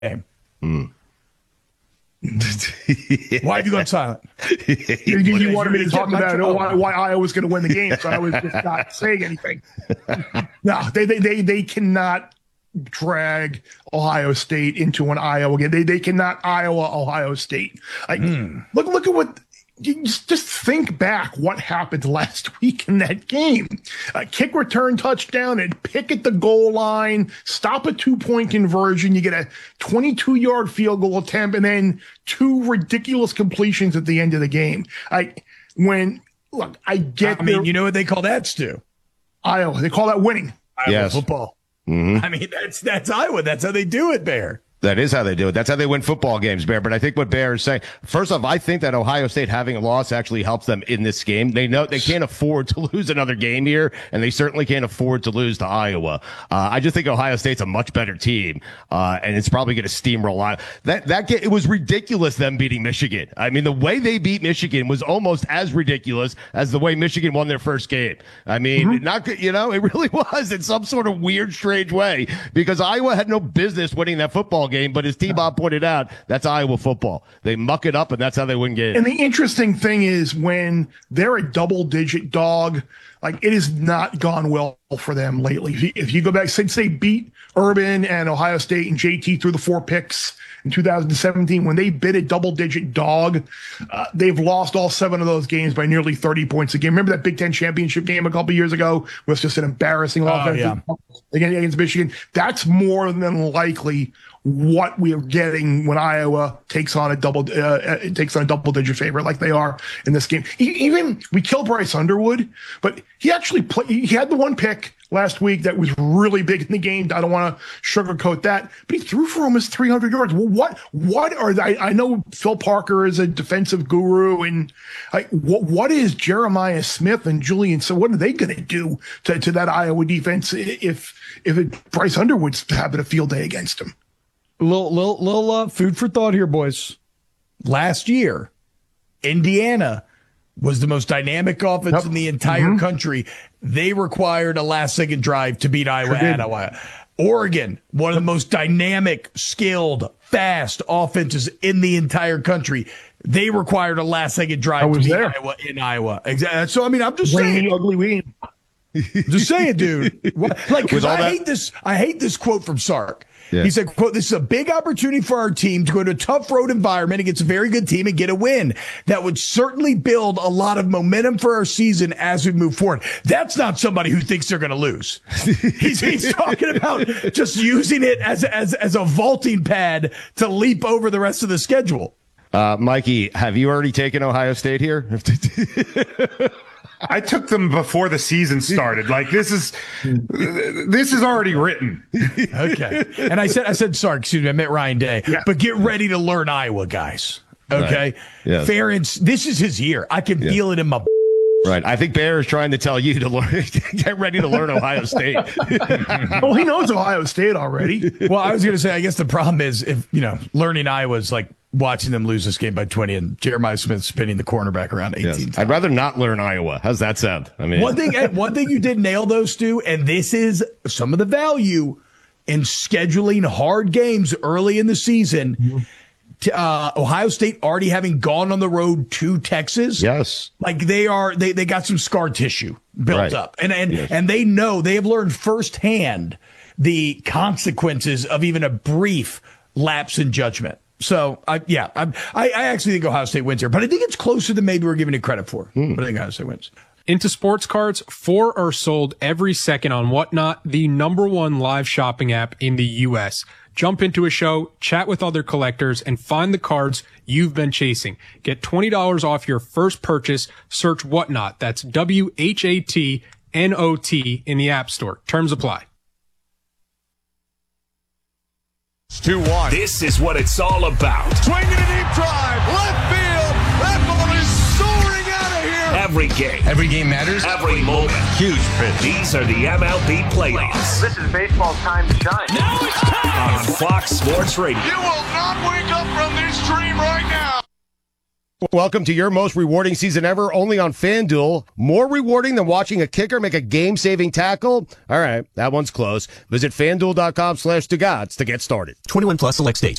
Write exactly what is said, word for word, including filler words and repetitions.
game. Mm. Why have you gone silent? you, you wanted me to talk about oh, why, why Iowa's going to win the game, so I was just not saying anything. No, they, they they they cannot drag Ohio State into an Iowa game. They they cannot Iowa Ohio State. Like, mm. look look at what. You just, just think back what happened last week in that game. A kick return touchdown and pick at the goal line, stop a two-point conversion. You get a twenty-two-yard field goal attempt and then two ridiculous completions at the end of the game. I when look, I get I mean, you know what they call that, Stu? Iowa. They call that winning. Iowa yes. football. Mm-hmm. I mean, that's that's Iowa. That's how they do it, Bear. That is how they do it. That's how they win football games, Bear. But I think what Bear is saying, first off, I think that Ohio State having a loss actually helps them in this game. They know they can't afford to lose another game here, and they certainly can't afford to lose to Iowa. Uh, I just think Ohio State's a much better team, uh, and it's probably going to steamroll Iowa. That that game, it was ridiculous them beating Michigan. I mean, the way they beat Michigan was almost as ridiculous as the way Michigan won their first game. I mean, mm-hmm. not you know, it really was in some sort of weird, strange way because Iowa had no business winning that football game, but as T-Bob pointed out, that's Iowa football. They muck it up, and that's how they win games. And the interesting thing is when they're a double-digit dog, like it has not gone well for them lately. If you, if you go back, since they beat Urban and Ohio State and J T through the four picks in two thousand seventeen, when they bit a double-digit dog, uh, they've lost all seven of those games by nearly thirty points a game. Remember that Big Ten championship game a couple years ago was just an embarrassing oh, offense yeah. against Michigan? That's more than likely what we are getting when Iowa takes on a double uh, takes on a double digit favorite like they are in this game. He, even we killed Bryce Underwood, but he actually played. He had the one pick last week that was really big in the game. I don't want to sugarcoat that, but he threw for almost three hundred yards. Well, what what are they? I know Phil Parker is a defensive guru, and like what what is Jeremiah Smith and Julian? So what are they going to do to to that Iowa defense if if it, Bryce Underwood's having a field day against him? Little, little, little uh, food for thought here, boys. Last year, Indiana was the most dynamic offense yep. in the entire mm-hmm. country. They required a last-second drive to beat Iowa sure at Iowa. Oregon, one of the most dynamic, skilled, fast offenses in the entire country. They required a last-second drive to beat there. Iowa in Iowa. Exactly. So, I mean, I'm just Rainy, saying. Ugly Ween. Just saying, dude. Like, because I that- hate this. I hate this quote from Sark. Yeah. He said, quote, "This is a big opportunity for our team to go to a tough road environment against a very good team and get a win. That would certainly build a lot of momentum for our season as we move forward." That's not somebody who thinks they're going to lose. he's, he's talking about just using it as, as, as a vaulting pad to leap over the rest of the schedule. Uh, Mikey, have you already taken Ohio State here? I took them before the season started. Like this is this is already written. Okay. And I said I said sorry, excuse me, I meant Ryan Day. Yeah. But get ready to learn Iowa, guys. Okay. Right. Yes. Ferentz, this is his year. I can yeah. feel it in my Right. I think Bear is trying to tell you to learn get ready to learn Ohio State. Well, he knows Ohio State already. Well, I was gonna say, I guess the problem is if you know, learning Iowa is like watching them lose this game by twenty and Jeremiah Smith spinning the cornerback around eighteen. Yes. I'd rather not learn Iowa. How's that sound? I mean, one thing, one thing you did nail those, Stu, and this is some of the value in scheduling hard games early in the season. Mm-hmm. Uh, Ohio State already having gone on the road to Texas. Yes. Like they are, they, they got some scar tissue built right. up and, and, yes. and they know they have learned firsthand the consequences of even a brief lapse in judgment. So, I, yeah, I, I actually think Ohio State wins here, but I think it's closer than maybe we're giving it credit for. Mm. But I think Ohio State wins. Into sports cards, four are sold every second on Whatnot, the number one live shopping app in the U S. Jump into a show, chat with other collectors, and find the cards you've been chasing. Get twenty dollars off your first purchase. Search Whatnot. That's W H A T N O T in the App Store. Terms apply. two one. This is what it's all about. Swinging a deep drive. Left field. That ball is soaring out of here. Every game. Every game matters. Every moment. Huge pitch. These are the M L B playoffs. This is baseball's time to shine. Now it's time. On Fox Sports Radio. You will not wake up from this dream right now. Welcome to your most rewarding season ever, only on FanDuel. More rewarding than watching a kicker make a game-saving tackle? All right, that one's close. Visit FanDuel.com slash Dugots to get started. twenty-one plus select states.